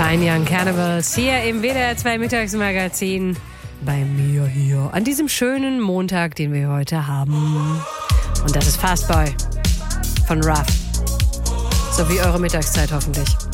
Fine Young Cannibals hier im WDR 2 Mittagsmagazin bei mir hier an diesem schönen Montag, den wir heute haben. Und das ist Fastboy von Ruff. So wie eure Mittagszeit hoffentlich.